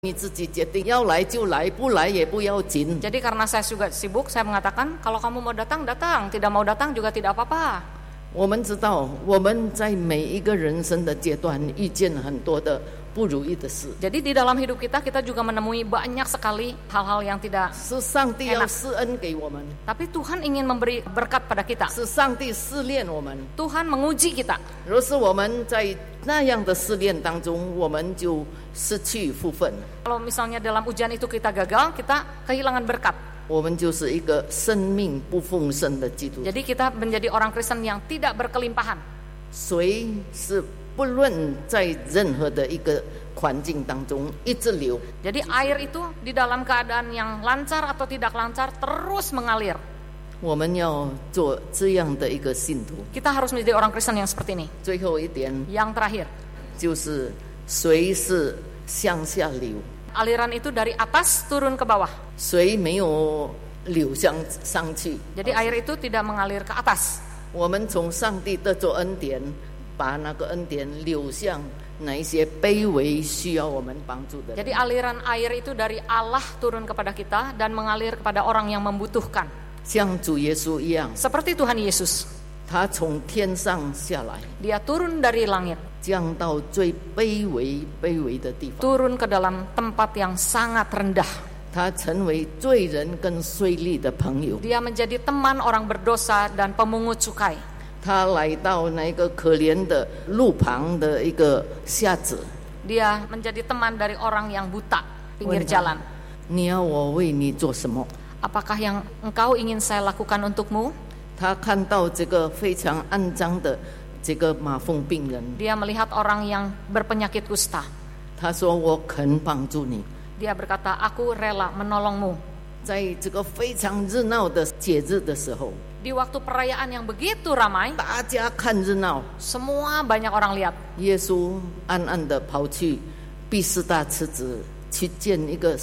你自己决定要来就来，不来也不要紧。 Jadi karena saya juga sibuk, saya mengatakan kalau kamu mau datang, datang. Tidak mau datang juga tidak apa-apa. 我们知道我们在每一个人生的阶段遇见很多的不如意的事， Jadi di dalam hidup kita juga menemui banyak sekali hal-hal yang tidak 是上帝要施恩给我们， Tapi Tuhan ingin memberi berkat pada kita. 是上帝试炼我们。 Tuhan menguji kita. 若是我们在那样的试炼当中，我们就失去福分， Kalau misalnya dalam ujian itu kita gagal, kita kehilangan berkat. 我们就是一个生命不丰盛的基督徒。 Jadi kita menjadi orang Kristen yang tidak berkelimpahan. 水是不论在任何的一个环境当中一直流， Jadi air itu di dalam keadaan yang lancar atau tidak lancar terus mengalir. 我们要做这样的一个信徒。 Kita harus menjadi orang Kristen yang seperti ini. 最后一点 Yang terakhir, 就是水是向下流， aliran itu dari atas turun ke bawah. 水没有流向上去。 Jadi air itu tidak mengalir ke atas. 我们从上帝得着恩典，把那个恩典流向那一些卑微需要我们帮助的人。 Jadi aliran air itu dari Allah turun kepada kita dan mengalir kepada orang yang membutuhkan. 像主耶稣一样， Seperti Tuhan Yesus, 他从天上下来， Dia turun dari langit, 降到最卑微的地方， turun ke dalam tempat yang sangat rendah. 他成为罪人跟税吏的朋友。 Dia menjadi teman orang berdosa dan pemungut cukai. 他来到那个可怜的路旁的一个瞎子， Dia menjadi teman dari orang yang buta pinggir 问他 jalan. 你要我为你做什么？ Apakah yang engkau ingin saya lakukan untukmu? 他看到这个非常肮脏的这个麻风病人， Dia melihat orang yang berpenyakit kusta. 他说我肯帮助你。 Dia berkata, aku rela menolongmu. 在这个非常热闹的节日的时候， Di waktu perayaan yang begitu ramai, 大家看热闹， semua banyak orang lihat. 耶稣暗暗地跑去毕士大池子去见一个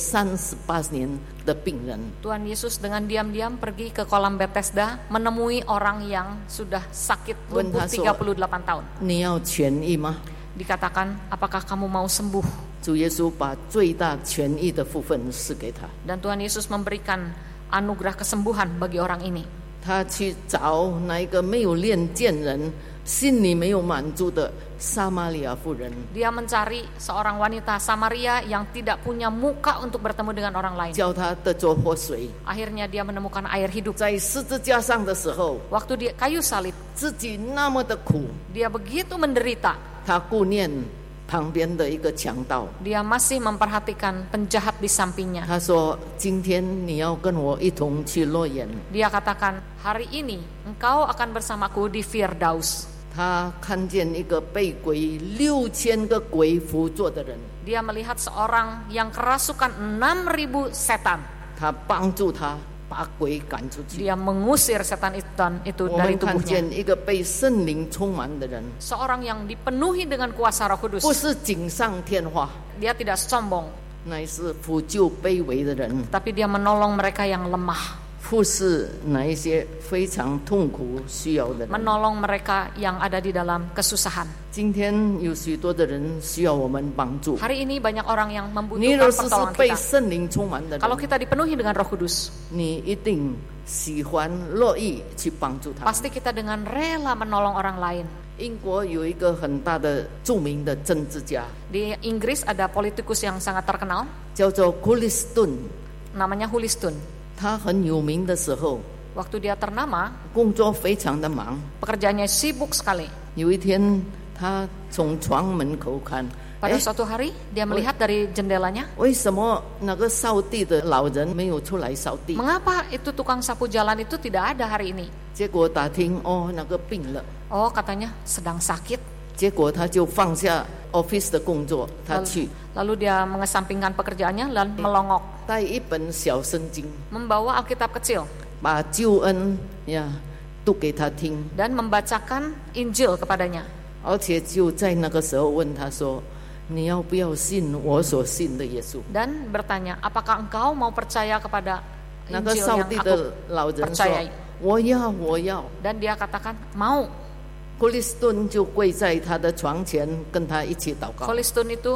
38年的病人。 Tuhan Yesus dengan diam-diam pergi ke kolam Bethesda menemui orang yang sudah sakit lumpuh 38 tahun. 你要痊愈吗？ Dikatakan, apakah kamu mau sembuh? 主耶稣把最大痊愈的福分赐给他。 Dan Tuhan Yesus memberikan anugerah kesembuhan bagi orang ini. 他去找那一个没有练见人、心里没有满足的撒玛利亚妇人， Dia mencari seorang wanita Samaria yang tidak punya muka untuk bertemu dengan orang lain. 叫他得着活水。 Akhirnya dia menemukan air hidup. 在十字架上的时候， Waktu di kayu salib, 自己那么的苦， dia begitu menderita. 他顾念旁边的一个强盗。 Dia masih memperhatikan penjahat di sampingnya. 他说：“今天你要跟我一同去乐园。” Dia katakan, hari ini engkau akan bersamaku di Firdaus. 他看见一个被鬼6000个鬼附着的人， Dia melihat seorang yang kerasukan 6.000 setan. 他帮助他把鬼赶出去。 Dia mengusir setan itu 我 dari 们看 tubuhnya. 见一个被圣灵充满的人， Seorang yang dipenuhi dengan kuasa Roh Kudus. 不是锦上添花， Dia tidak sombong, 乃是扶救卑微的人， tapi dia menolong mereka yang lemah, 服侍那一些非常痛苦需要的人。 menolong mereka yang ada di dalam kesusahan. 今天有许多的人需要我们帮助。 Hari ini banyak orang yang 你 membutuhkan 若是 pertolongan 被 kita. 圣灵充满的 Kalau 人， kita dipenuhi dengan Roh Kudus, 你一定喜欢乐意去帮助他们。 pasti kita dengan rela menolong orang lain. 英国有一个很大的著名的政治家， Di Inggris ada politikus yang sangat terkenal, 叫做库里斯顿。 namanya Huliston. 他很有名的时候， Waktu dia ternama, 工作非常的忙。 pekerjaannya sibuk sekali. 有一天，他从窗门口看， Pada suatu hari, dia melihat dari jendelanya, 为什么那个扫地的老人没有出来扫地？ mengapa itu tukang sapu jalan itu tidak ada hari ini? 结果打听，哦，那个病了。 Oh, katanya sedang sakit. 结果他就放下 office 的工作，他去 Lalu dia mengesampingkan pekerjaannya dan melongok, 带一本小圣经， membawa Alkitab kecil 把救恩呀读给他听， dan membacakan Injil kepadanya. 而且就在那个时候问他说：“你要不要信我所信的耶稣？” Dan bertanya, apakah engkau mau percaya kepada 那个 Injil 扫 yang 地 aku 的老人说 percayai?：“ 我要，我要。” Dan dia katakan, mau. 库里斯顿就跪在他的床前，跟他一起祷告。 Holistun itu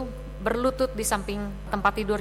berlutut di samping tempat tidur